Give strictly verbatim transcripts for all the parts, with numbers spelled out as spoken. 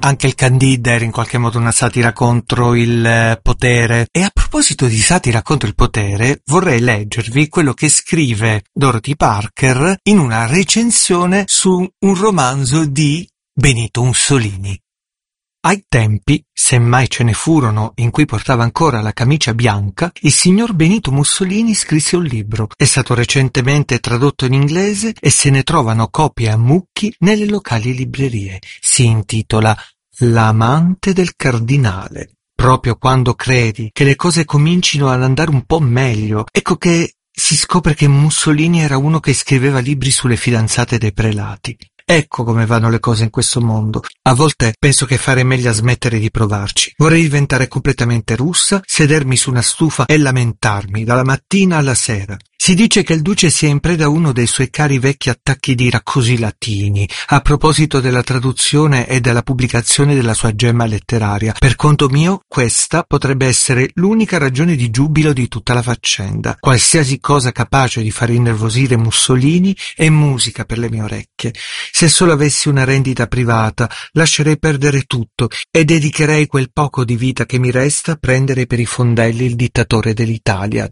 Anche il Candide era in qualche modo una satira contro il eh, potere. E a proposito di satira contro il potere, vorrei leggervi quello che scrive Dorothy Parker in una recensione su un romanzo di Benito Mussolini. Ai tempi, se mai ce ne furono, in cui portava ancora la camicia bianca, il signor Benito Mussolini scrisse un libro. È stato recentemente tradotto in inglese e se ne trovano copie a mucchi nelle locali librerie. Si intitola L'amante del cardinale. Proprio quando credi che le cose comincino ad andare un po' meglio, ecco che si scopre che Mussolini era uno che scriveva libri sulle fidanzate dei prelati. Ecco come vanno le cose in questo mondo. A volte penso che farei meglio a smettere di provarci. Vorrei diventare completamente russa, sedermi su una stufa e lamentarmi dalla mattina alla sera. Si dice che il duce sia in preda a uno dei suoi cari vecchi attacchi di ira così latini, a proposito della traduzione e della pubblicazione della sua gemma letteraria. Per conto mio, questa potrebbe essere l'unica ragione di giubilo di tutta la faccenda. Qualsiasi cosa capace di far innervosire Mussolini è musica per le mie orecchie. Se solo avessi una rendita privata, lascerei perdere tutto e dedicherei quel poco di vita che mi resta a prendere per i fondelli il dittatore dell'Italia.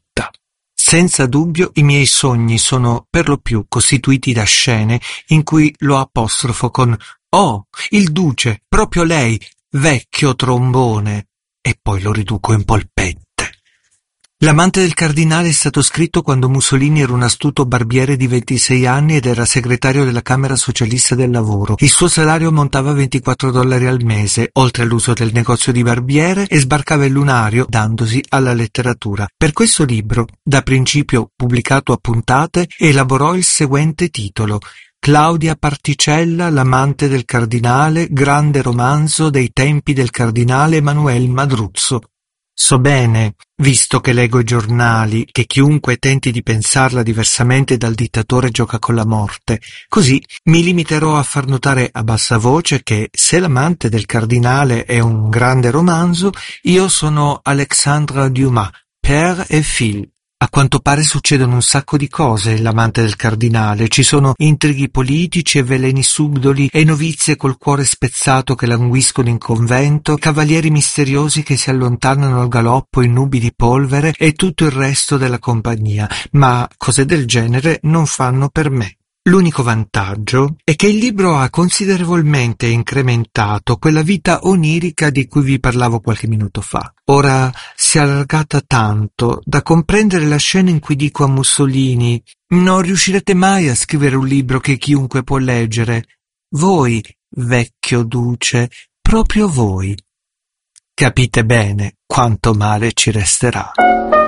Senza dubbio i miei sogni sono per lo più costituiti da scene in cui lo apostrofo con «Oh, il duce, proprio lei, vecchio trombone!» e poi lo riduco in polpette. L'amante del cardinale è stato scritto quando Mussolini era un astuto barbiere di ventisei anni ed era segretario della Camera Socialista del Lavoro. Il suo salario ammontava a ventiquattro dollari al mese, oltre all'uso del negozio di barbiere, e sbarcava il lunario dandosi alla letteratura. Per questo libro, da principio pubblicato a puntate, elaborò il seguente titolo: Claudia Particella, l'amante del cardinale, grande romanzo dei tempi del cardinale Emanuele Madruzzo. So bene, visto che leggo i giornali, che chiunque tenti di pensarla diversamente dal dittatore gioca con la morte. Così mi limiterò a far notare a bassa voce che, se l'amante del cardinale è un grande romanzo, io sono Alexandre Dumas, père et fille. A quanto pare succedono un sacco di cose l'amante del cardinale. Ci sono intrighi politici e veleni subdoli e novizie col cuore spezzato che languiscono in convento, cavalieri misteriosi che si allontanano al galoppo in nubi di polvere e tutto il resto della compagnia. Ma cose del genere non fanno per me. L'unico vantaggio è che il libro ha considerevolmente incrementato quella vita onirica di cui vi parlavo qualche minuto fa. Ora si è allargata tanto da comprendere la scena in cui dico a Mussolini: non riuscirete mai a scrivere un libro che chiunque può leggere. Voi, vecchio duce, proprio voi. Capite bene quanto male ci resterà.